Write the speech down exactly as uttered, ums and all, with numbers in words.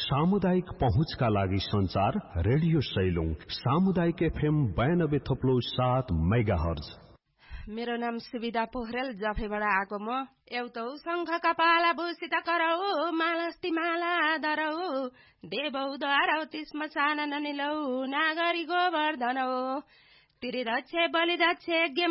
सामुदायिक पहुँचका लागि संचार रेडियो सैलुङ सामुदायिक एफएम बयानब्बे थोप्लो सात मेगा हर्ज। मेरो नाम सुविधा पोखरेल, जफेबाट आएको म। एउटौ शंखका पाला भूषित करौ, मालस्ती माला धरौ, देवौ द्वारौ तिस्म सानन निलौ, नागरी गोवर्धनौ, तिरिदक्ष बलिदक्ष